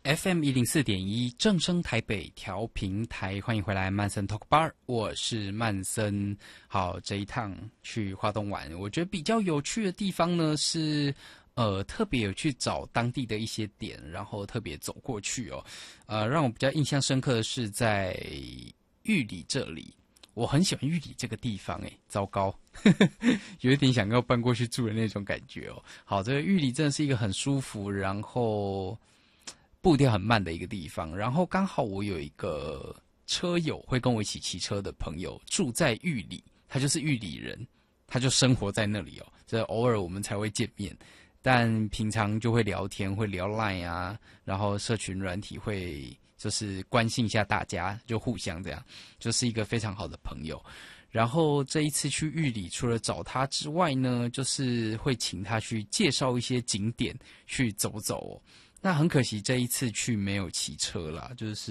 FM104.1正声台北调频台，欢迎回来曼森 Talk Bar， 我是曼森。好，这一趟去花东玩，我觉得比较有趣的地方呢是，特别有去找当地的一些点，然后特别走过去哦。让我比较印象深刻的是在玉里这里，我很喜欢玉里这个地方，糟糕，有一点想要搬过去住的那种感觉哦。好，这个玉里真的是一个很舒服，然后步调很慢的一个地方，然后刚好我有一个车友会跟我一起骑车的朋友住在玉里，他就是玉里人，他就生活在那里哦，这偶尔我们才会见面，但平常就会聊天，会聊 LINE 啊，然后社群软体会就是关心一下大家，就互相这样，就是一个非常好的朋友。然后这一次去玉里，除了找他之外呢，就是会请他去介绍一些景点去走走哦。那很可惜这一次去没有骑车啦，就是